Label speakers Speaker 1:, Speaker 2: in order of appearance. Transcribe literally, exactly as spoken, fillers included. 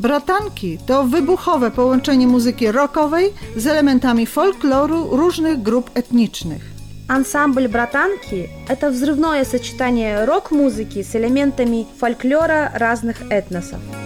Speaker 1: Bratanki to wybuchowe połączenie muzyki rockowej z elementami folkloru różnych grup etnicznych.
Speaker 2: Ансамбль «Братанки» — это взрывное сочетание рок-музыки с элементами фольклора разных этносов.